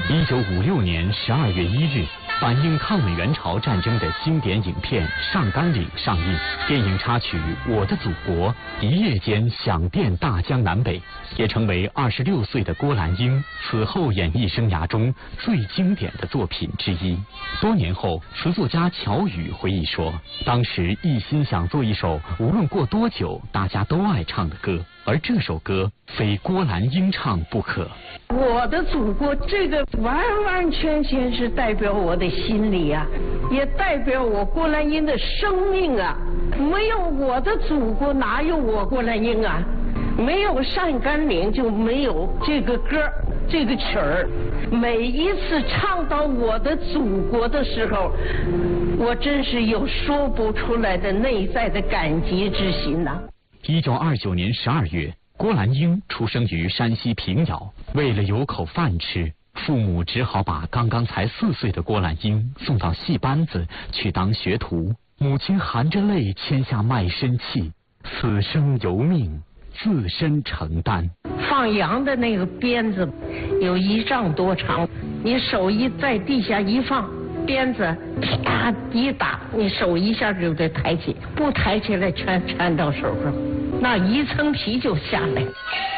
1956年12月1日，反映抗美援朝战争的经典影片《上甘岭》上映。电影插曲《我的祖国》一夜间响遍大江南北，也成为26岁的郭兰英此后演艺生涯中最经典的作品之一。多年后，词作家乔羽回忆说，当时一心想做一首无论过多久大家都爱唱的歌，而这首歌非郭兰英唱不可。 我的祖国，这个完完全全是代表我的心理啊，也代表我郭兰英的生命啊。没有我的祖国，哪有我郭兰英啊？没有上甘岭，就没有这个歌，这个曲儿。每一次唱到我的祖国的时候，我真是有说不出来的内在的感激之心呐。 1929年12月，郭兰英出生于山西平遥。为了有口饭吃，父母只好把刚刚才4岁的郭兰英送到戏班子去当学徒。母亲含着泪签下卖身契，此生由命，自身承担。 放羊的那个鞭子有1丈多长，你手一在地下一放，鞭子啪一打，你手一下就得抬起，不抬起来全缠到手上，那一层皮就下来。